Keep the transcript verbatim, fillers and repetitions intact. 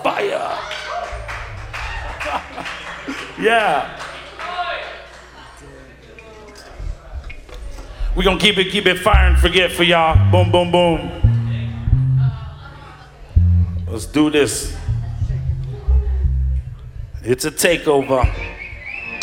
fire. Yeah. We're gonna keep it, keep it fire and forget for y'all. Boom, boom, boom. Let's do this. It's a takeover.